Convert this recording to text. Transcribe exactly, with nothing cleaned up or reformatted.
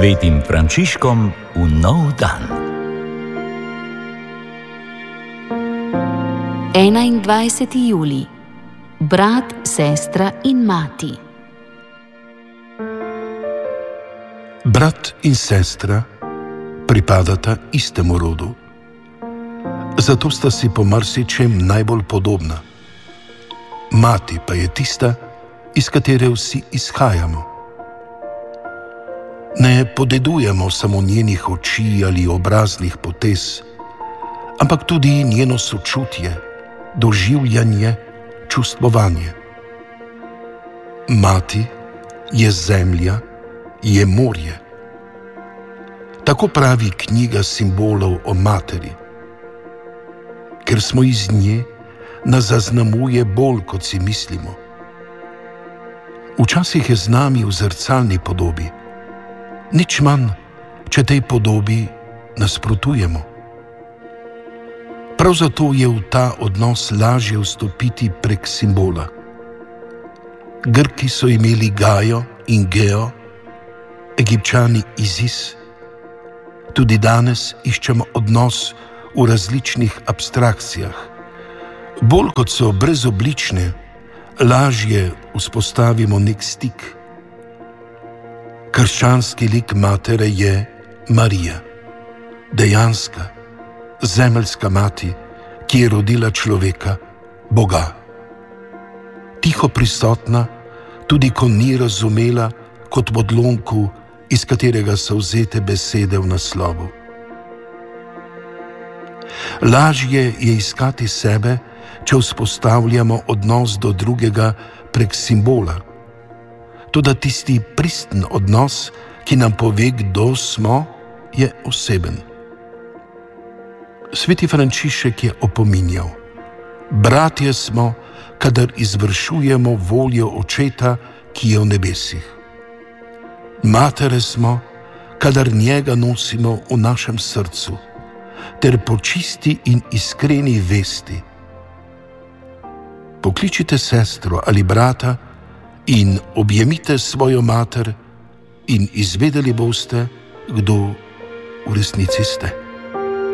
Svetim Frančiškom v nov dan. enaindvajseti julij. Brat, sestra in mati. Brat in sestra pripadata istemu rodu. Zato sta si po marsičem najbolj podobna. Mati pa je tista, iz katere vsi izhajamo. Ne podedujemo samo njenih oči ali obraznih potez, ampak tudi njeno sočutje, doživljanje, čustvovanje. Mati je zemlja, je morje. Tako pravi knjiga simbolov o materi. Ker smo iz nje, nas zaznamuje bolj, kot si mislimo. Včasih je z nami v zrcalni podobi, nič manj, če tej podobi nasprotujemo. Prav zato je v ta odnos lažje vstopiti prek simbola. Grki so imeli Gajo in Geo, Egipčani Izis. Tudi danes iščemo odnos v različnih abstrakcijah. Bolj kot so brezoblične, lažje vzpostavimo nek stik. Krščanski lik matere je Marija, dejanska, zemeljska mati, ki je rodila človeka, Boga. Tiho prisotna, tudi ko ni razumela, kot v odlomku, iz katerega so vzete besede v naslovu. Lažje je iskati sebe, če vzpostavljamo odnos do drugega prek simbola. Toda tisti pristen odnos, ki nam pove, kdo smo, je oseben. Sveti Frančišek je opominjal: bratje smo, kadar izvršujemo voljo Očeta, ki je v nebesih. Matere smo, kadar njega nosimo v našem srcu, ter po čisti in iskreni vesti. Pokličite sestro ali brata in objemite svojo mater in izvedeli boste, kdo v resnici ste.